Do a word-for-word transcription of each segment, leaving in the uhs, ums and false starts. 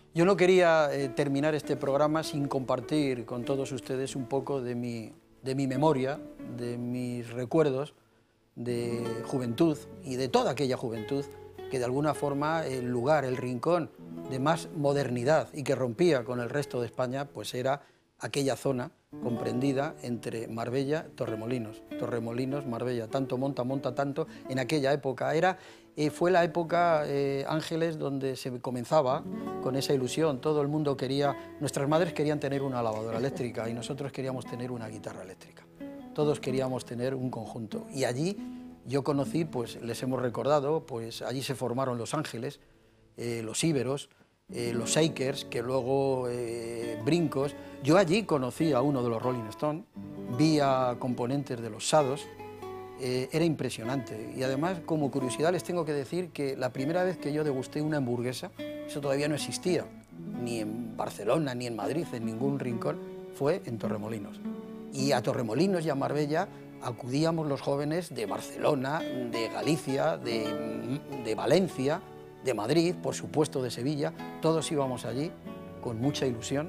Yo no quería eh, terminar este programa sin compartir con todos ustedes un poco de mi, de mi memoria, de mis recuerdos de juventud y de toda aquella juventud que de alguna forma el lugar, el rincón de más modernidad y que rompía con el resto de España, pues era aquella zona comprendida entre Marbella y Torremolinos. Torremolinos, Marbella, tanto monta, monta tanto, en aquella época era... Eh, fue la época, eh, Ángeles, donde se comenzaba con esa ilusión. Todo el mundo quería, nuestras madres querían tener una lavadora eléctrica y nosotros queríamos tener una guitarra eléctrica. Todos queríamos tener un conjunto. Y allí yo conocí, pues les hemos recordado, pues allí se formaron Los Ángeles, eh, los Íberos, eh, los Shakers, que luego eh, Brincos. Yo allí conocí a uno de los Rolling Stones, vi a componentes de los Shadows. Eh, era impresionante y además, como curiosidad, les tengo que decir que la primera vez que yo degusté una hamburguesa, eso todavía no existía, ni en Barcelona, ni en Madrid, en ningún rincón, fue en Torremolinos. Y a Torremolinos y a Marbella acudíamos los jóvenes de Barcelona, de Galicia, de, de Valencia, de Madrid, por supuesto de Sevilla, todos íbamos allí con mucha ilusión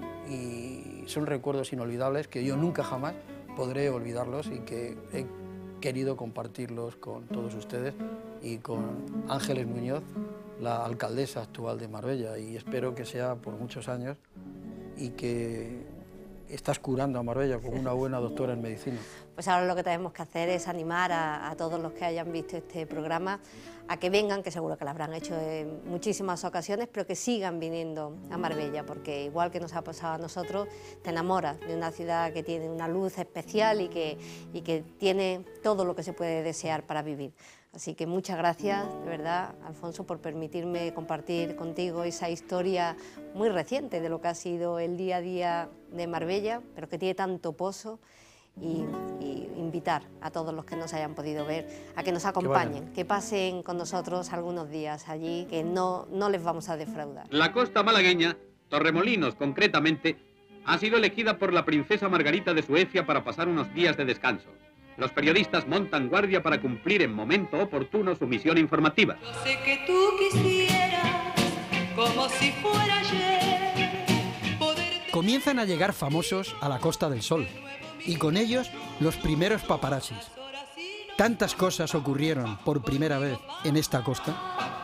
y son recuerdos inolvidables que yo nunca jamás podré olvidarlos y que he querido compartirlos con todos ustedes y con Ángeles Muñoz, la alcaldesa actual de Marbella, y espero que sea por muchos años y que estás curando a Marbella como una buena doctora en medicina. Pues ahora lo que tenemos que hacer es animar a, a todos los que hayan visto este programa a que vengan, que seguro que lo habrán hecho en muchísimas ocasiones, pero que sigan viniendo a Marbella, porque igual que nos ha pasado a nosotros, te enamoras de una ciudad que tiene una luz especial y que, y que tiene todo lo que se puede desear para vivir. Así que muchas gracias, de verdad, Alfonso, por permitirme compartir contigo esa historia muy reciente de lo que ha sido el día a día de Marbella, pero que tiene tanto pozo. Y, y invitar a todos los que nos hayan podido ver a que nos acompañen, que, que pasen con nosotros algunos días allí, que no, no les vamos a defraudar. La costa malagueña, Torremolinos concretamente, ha sido elegida por la princesa Margarita de Suecia para pasar unos días de descanso. Los periodistas montan guardia para cumplir en momento oportuno su misión informativa. Yo sé que tú quisieras, como si fuera ayer, poder... Comienzan a llegar famosos a la Costa del Sol y con ellos los primeros paparazzis. Tantas cosas ocurrieron por primera vez en esta costa.